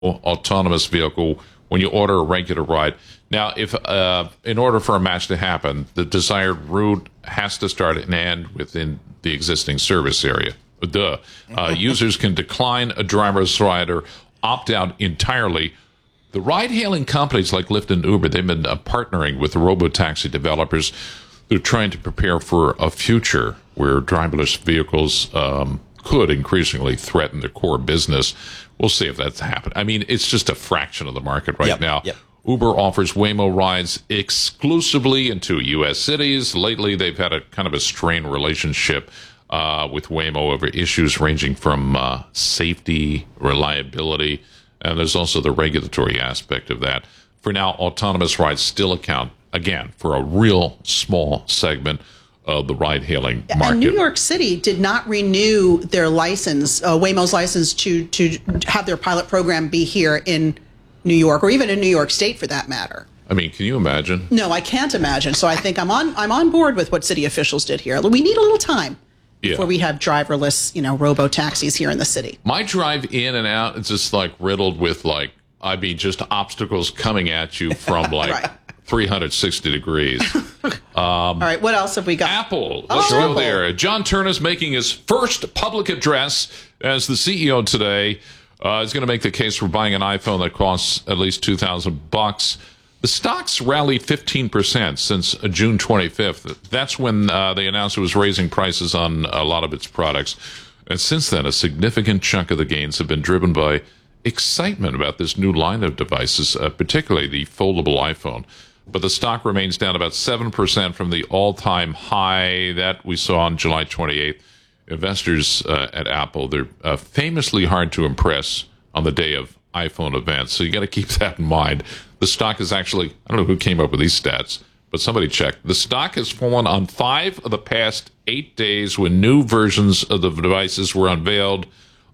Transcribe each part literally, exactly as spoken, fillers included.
autonomous vehicle when you order a regular ride. Now, if uh, in order for a match to happen, the desired route has to start and end within the existing service area. Duh. Uh, users can decline a driver's ride or opt out entirely. The ride-hailing companies like Lyft and Uber, they've been uh, partnering with the robotaxi developers. They're trying to prepare for a future where driverless vehicles um, could increasingly threaten their core business. We'll see if that's happened. I mean, it's just a fraction of the market right yep, now. Yep. Uber offers Waymo rides exclusively into U S cities. Lately, they've had a kind of a strained relationship uh, with Waymo over issues ranging from uh, safety, reliability, and there's also the regulatory aspect of that. For now, autonomous rides still account, again, for a real small segment of the ride-hailing market. And New York City did not renew their license, uh, Waymo's license, to to have their pilot program be here in New York, or even in New York State, for that matter. I mean, can you imagine? No, I can't imagine. So I think I'm on I'm on board with what city officials did here. We need a little time yeah. before we have driverless, you know, robo taxis here in the city. My drive in and out is just like riddled with like, I mean, just obstacles coming at you from like right. three hundred sixty degrees. Um, All right, what else have we got? Apple. Let's oh, go there. John Turner's making his first public address as the C E O today. Uh, he's going to make the case for buying an iPhone that costs at least two thousand bucks. The stock's rallied fifteen percent since June twenty-fifth. That's when uh, they announced it was raising prices on a lot of its products. And since then, a significant chunk of the gains have been driven by excitement about this new line of devices, uh, particularly the foldable iPhone. But the stock remains down about seven percent from the all-time high that we saw on July twenty-eighth. Investors uh, at Apple, they're uh, famously hard to impress on the day of iPhone events, so you got to keep that in mind. The stock is actually, I don't know who came up with these stats, but somebody checked. The stock has fallen on five of the past eight days when new versions of the devices were unveiled.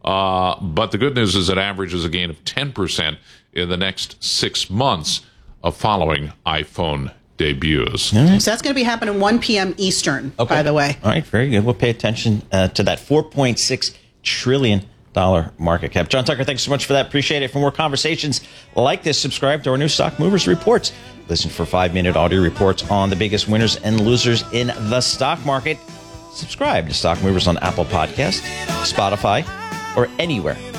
Uh, but the good news is it averages a gain of ten percent in the next six months of following iPhone debuts. Right. So that's going to be happening one p.m. Eastern, okay. by the way. All right, very good. We'll pay attention uh, to that four point six trillion dollars market cap. John Tucker, thanks so much for that. Appreciate it. For more conversations like this, subscribe to our new Stock Movers Reports. Listen for five-minute audio reports on the biggest winners and losers in the stock market. Subscribe to Stock Movers on Apple Podcasts, Spotify, or anywhere